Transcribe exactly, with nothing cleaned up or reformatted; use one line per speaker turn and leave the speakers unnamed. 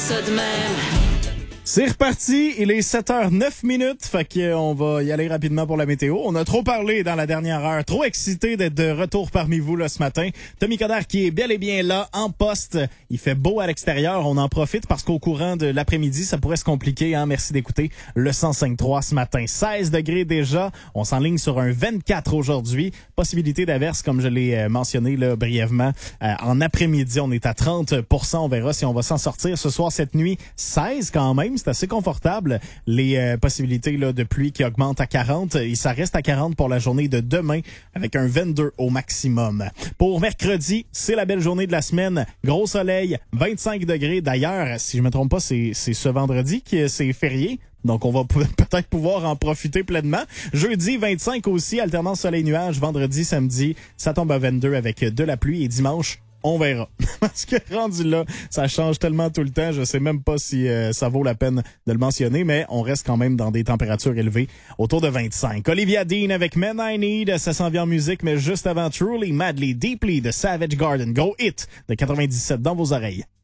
ça de même.
C'est reparti, il est sept heures neuf minutes, fait qu'on va y aller rapidement pour la météo. On a trop parlé dans la dernière heure, trop excité d'être de retour parmi vous là ce matin. Tommy Coderre qui est bel et bien là, en poste. Il fait beau à l'extérieur, on en profite parce qu'au courant de l'après-midi, ça pourrait se compliquer. Hein? Merci d'écouter le cent cinq trois ce matin. seize degrés déjà, on s'enligne sur un vingt-quatre aujourd'hui. Possibilité d'averse, comme je l'ai mentionné là brièvement. Euh, en après-midi, on est à trente pour cent. On verra si on va s'en sortir ce soir, cette nuit. seize quand même. C'est assez confortable. Les euh, possibilités là, de pluie qui augmentent à quarante et ça reste à quarante pour la journée de demain avec un vingt-deux au maximum. Pour mercredi, c'est la belle journée de la semaine. Gros soleil, vingt-cinq degrés. D'ailleurs, si je me trompe pas, c'est, c'est ce vendredi que c'est férié. Donc, on va p- peut-être pouvoir en profiter pleinement. Jeudi, vingt-cinq aussi, alternance soleil-nuage. Vendredi, samedi, ça tombe à vingt-deux avec de la pluie. Et dimanche, on verra. Parce que rendu là, ça change tellement tout le temps. Je sais même pas si euh, ça vaut la peine de le mentionner, mais on reste quand même dans des températures élevées, autour de vingt-cinq. Olivia Dean avec Men I Need, ça s'en vient en musique, mais juste avant Truly, Madly, Deeply de Savage Garden. Go Hit de quatre-vingt-dix-sept dans vos oreilles.